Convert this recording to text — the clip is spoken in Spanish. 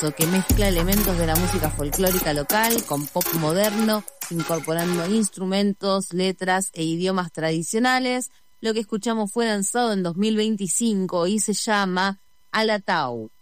temazo que mezcla elementos de la música folclórica local con pop moderno, incorporando instrumentos, letras e idiomas tradicionales. Lo que escuchamos fue lanzado en 2025 y se llama Alatau.